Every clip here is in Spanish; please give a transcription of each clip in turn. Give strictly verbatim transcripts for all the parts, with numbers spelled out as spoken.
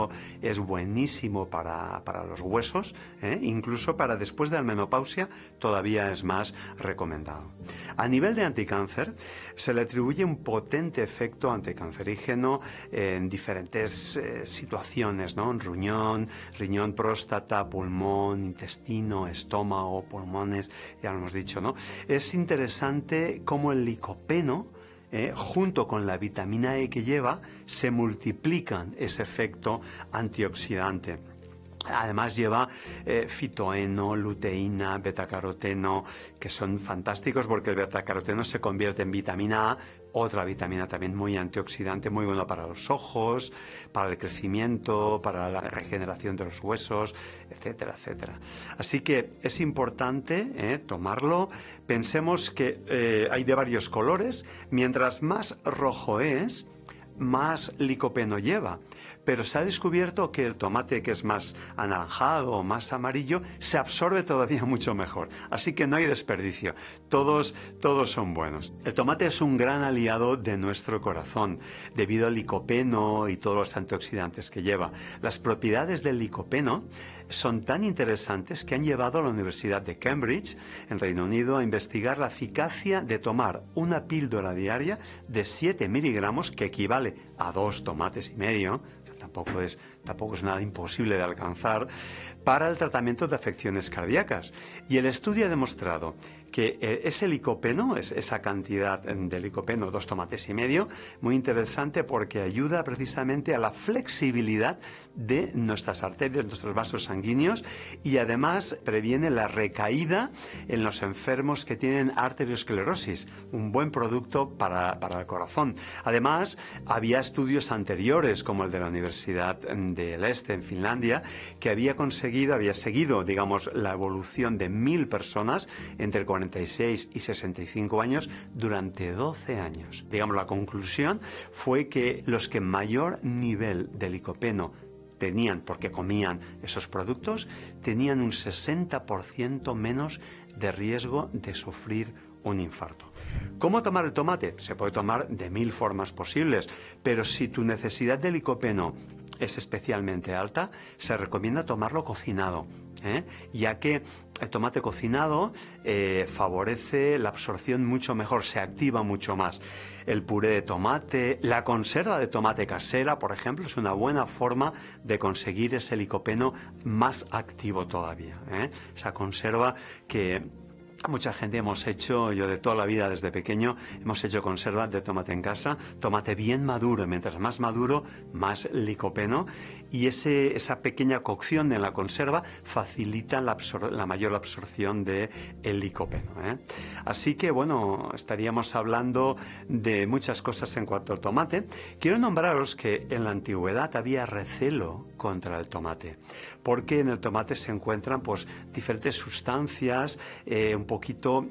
ejemplo, es buenísimo para, para los huesos, ¿eh? Incluso para después de la menopausia todavía es más recomendado. A nivel de anticáncer, se le atribuye un potente efecto anticancerígeno en diferentes eh, situaciones, ¿no? Riñón, riñón, próstata, pulmón, intestino, estómago, pulmones, ya lo hemos dicho, ¿no? Es interesante cómo el licopeno, Eh, junto con la vitamina E que lleva, se multiplican ese efecto antioxidante. Además lleva eh, fitoeno, luteína, betacaroteno, que son fantásticos porque el betacaroteno se convierte en vitamina A, otra vitamina también muy antioxidante, muy bueno para los ojos, para el crecimiento, para la regeneración de los huesos, etcétera, etcétera. Así que es importante eh, tomarlo. Pensemos que eh, hay de varios colores. Mientras más rojo es, más licopeno lleva, pero se ha descubierto que el tomate que es más anaranjado o más amarillo se absorbe todavía mucho mejor, así que no hay desperdicio, todos, todos son buenos. El tomate es un gran aliado de nuestro corazón debido al licopeno y todos los antioxidantes que lleva. Las propiedades del licopeno son tan interesantes que han llevado a la Universidad de Cambridge, en Reino Unido, a investigar la eficacia de tomar una píldora diaria de siete miligramos, que equivale a dos tomates y medio, tampoco es, tampoco es nada imposible de alcanzar, para el tratamiento de afecciones cardíacas. Y el estudio ha demostrado que ese licopeno, esa cantidad de licopeno, dos tomates y medio, muy interesante porque ayuda precisamente a la flexibilidad de nuestras arterias, nuestros vasos sanguíneos, y además previene la recaída en los enfermos que tienen arteriosclerosis, un buen producto para, para el corazón. Además, había estudios anteriores, como el de la Universidad del Este en Finlandia, que había conseguido, había seguido, digamos, la evolución de mil personas entre cuarenta y seis y sesenta y cinco años durante doce años. Digamos, la conclusión fue que los que mayor nivel de licopeno tenían, porque comían esos productos, tenían un sesenta por ciento menos de riesgo de sufrir un infarto. ¿Cómo tomar el tomate? Se puede tomar de mil formas posibles, pero si tu necesidad de licopeno es especialmente alta, se recomienda tomarlo cocinado, ¿eh? ya que el tomate cocinado eh, favorece la absorción mucho mejor, se activa mucho más. El puré de tomate, la conserva de tomate casera, por ejemplo, es una buena forma de conseguir ese licopeno más activo todavía, ¿eh? Esa conserva que mucha gente hemos hecho, yo de toda la vida desde pequeño, hemos hecho conserva de tomate en casa, tomate bien maduro, mientras más maduro, más licopeno, y ese, esa pequeña cocción en la conserva facilita la, absor la mayor absorción del licopeno, ¿eh? Así que, bueno, estaríamos hablando de muchas cosas en cuanto al tomate. Quiero nombraros que en la antigüedad había recelo contra el tomate, porque en el tomate se encuentran pues diferentes sustancias, eh, un poquito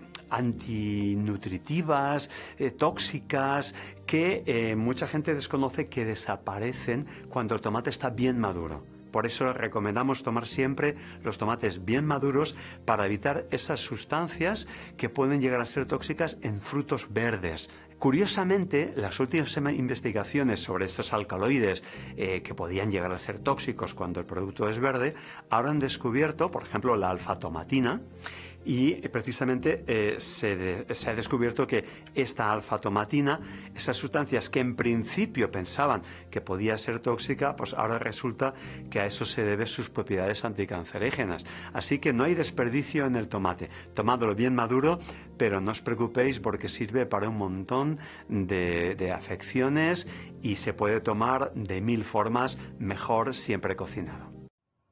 antinutritivas, eh, tóxicas, que eh, mucha gente desconoce que desaparecen cuando el tomate está bien maduro. Por eso recomendamos tomar siempre los tomates bien maduros para evitar esas sustancias que pueden llegar a ser tóxicas en frutos verdes. Curiosamente, las últimas investigaciones sobre estos alcaloides eh, que podían llegar a ser tóxicos cuando el producto es verde, ahora han descubierto, por ejemplo, la alfa-tomatina, y precisamente eh, se, de, se ha descubierto que esta alfa-tomatina, esas sustancias que en principio pensaban que podía ser tóxica, pues ahora resulta que a eso se debe sus propiedades anticancerígenas. Así que no hay desperdicio en el tomate. Tomádlo bien maduro, pero no os preocupéis porque sirve para un montón de, de afecciones y se puede tomar de mil formas, mejor siempre cocinado.